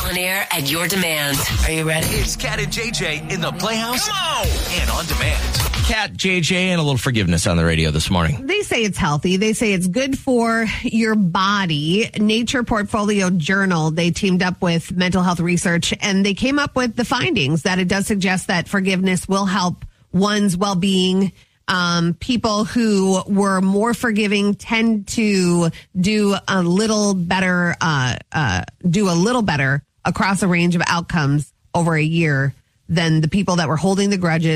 On air at your demand. Are you ready? It's Kat and JJ in the Playhouse. Come on! And on demand. Kat, JJ, and a little forgiveness on the radio this morning. They say it's healthy. They say it's good for your body. Nature Portfolio Journal, they teamed up with mental health research, and they came up with the findings that it does suggest that forgiveness will help one's well-being. People who were more forgiving tend to do a little better across a range of outcomes over a year than the people that were holding the grudges